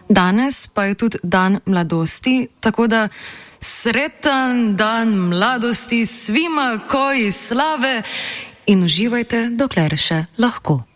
Danes pa je tudi dan mladosti, tako da sretan dan mladosti svima koji slave in uživajte, dokler še lahko.